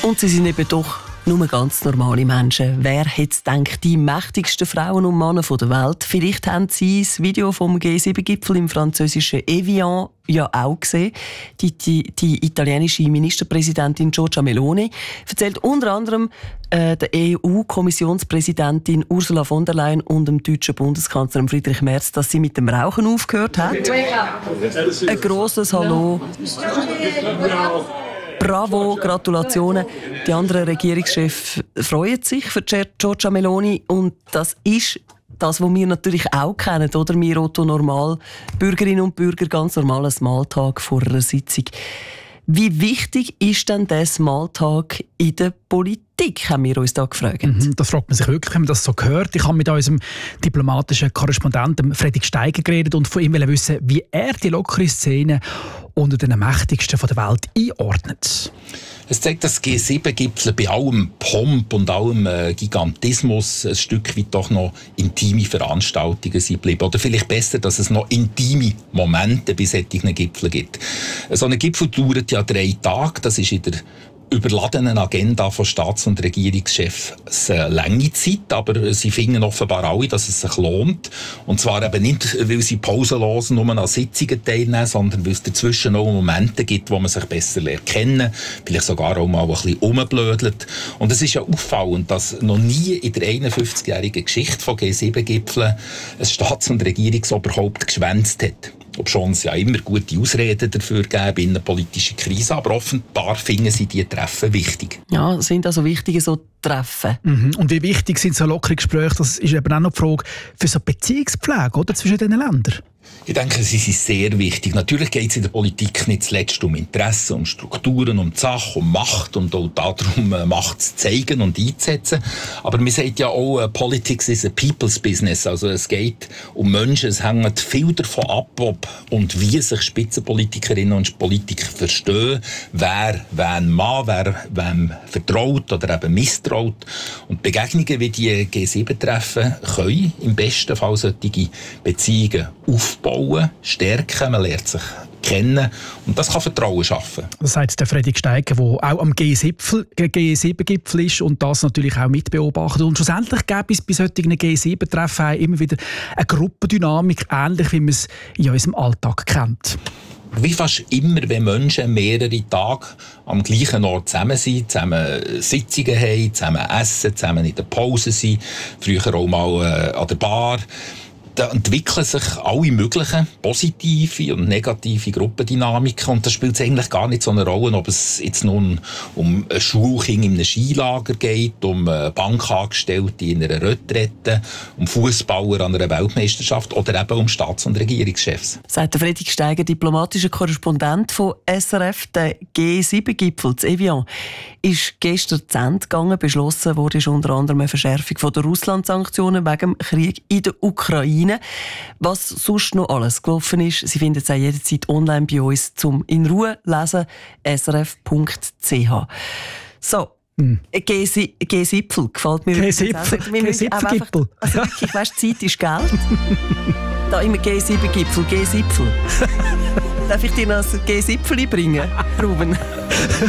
Und sie sind eben doch nur ganz normale Menschen. Wer hätte gedacht, die mächtigsten Frauen und Männer der Welt? Vielleicht haben Sie das Video vom G7-Gipfel im französischen Evian ja auch gesehen. Die italienische Ministerpräsidentin Giorgia Meloni erzählt unter anderem der EU-Kommissionspräsidentin Ursula von der Leyen und dem deutschen Bundeskanzler Friedrich Merz, dass sie mit dem Rauchen aufgehört hat. Ein grosses Hallo. Bravo, Gratulationen. Die anderen Regierungschefs freuen sich für Giorgia Meloni und das ist das, was wir natürlich auch kennen, oder? Wir Otto normal, Bürgerinnen und Bürger, ganz normaler Smalltalk vor einer Sitzung. Wie wichtig ist denn der Smalltalk in der Politik, haben wir uns da gefragt. Das fragt man sich wirklich, wenn man das so hört. Ich habe mit unserem diplomatischen Korrespondenten Fredrik Steiger geredet und von ihm wissen, wie er die lockere Szene unter den Mächtigsten der Welt einordnet. Es zeigt, dass G7-Gipfel bei allem Pomp und allem Gigantismus ein Stück weit doch noch intime Veranstaltungen sind geblieben. Oder vielleicht besser, dass es noch intime Momente bei solchen Gipfeln gibt. So ein Gipfel dauert ja 3 Tage. Das ist in der überladenen Agenda von Staats- und Regierungschefs eine lange Zeit, aber sie finden offenbar alle, dass es sich lohnt. Und zwar eben nicht, weil sie pausenlos nur an Sitzungen teilnehmen, sondern weil es dazwischen auch Momente gibt, wo man sich besser lernt kennen, vielleicht sogar auch mal ein bisschen rumblödelt. Und es ist ja auffallend, dass noch nie in der 51-jährigen Geschichte von G7-Gipfeln ein Staats- und Regierungsoberhaupt geschwänzt hat. Obschon es ja immer gute Ausreden dafür geben, innenpolitische Krise, aber offenbar finden sie diese Treffen wichtig. Ja, sind also wichtige so Treffen. Und wie wichtig sind so lockere Gespräche? Das ist eben auch noch die Frage für so Beziehungspflege, oder, zwischen diesen Ländern. Ich denke, sie sind sehr wichtig. Natürlich geht es in der Politik nicht zuletzt um Interessen, um Strukturen, um die Sache, um Macht und auch darum, Macht zu zeigen und einzusetzen. Aber man sagt ja auch, Politics is a people's business. Also es geht um Menschen, es hängt viel davon ab, ob und wie sich Spitzenpolitikerinnen und Politiker verstehen, wer wen mag, wer wem vertraut oder eben misstraut. Und Begegnungen wie die G7-Treffen können im besten Fall solche Beziehungen aufbauen, stärken, man lernt sich kennen und das kann Vertrauen schaffen. Das sagt der Fredrik Steiger, der auch am G7-Gipfel ist und das natürlich auch mitbeobachtet. Und schlussendlich gäbe es bei solchen G7-Treffen immer wieder eine Gruppendynamik, ähnlich wie man es in unserem Alltag kennt. Wie fast immer, wenn Menschen mehrere Tage am gleichen Ort zusammen sind, zusammen Sitzungen haben, zusammen essen, zusammen in der Pause sind, früher auch mal an der Bar, da entwickeln sich alle möglichen positive und negative Gruppendynamiken und das spielt eigentlich gar nicht so eine Rolle, ob es jetzt nun um ein Schulkind in einem Skilager geht, um Bankangestellte in einer Retrette, um Fußballer an einer Weltmeisterschaft oder eben um Staats- und Regierungschefs. Sagt der Fredrik Steiger, diplomatischer Korrespondent von SRF. Der G7-Gipfel in Evian ist gestern zu Ende gegangen. Beschlossen wurde unter anderem eine Verschärfung der Russland-Sanktionen wegen dem Krieg in der Ukraine. Was sonst noch alles gelaufen ist, Sie finden es auch jederzeit online bei uns zum in Ruhe lesen, srf.ch. So, G7-Gipfel gefällt mir. G7-Gipfel. Also wirklich, weißt, Zeit ist Geld. Da immer G7-Gipfel, G7-Gipfel. Darf ich dir noch ein G7-Gipfel bringen, Ruben?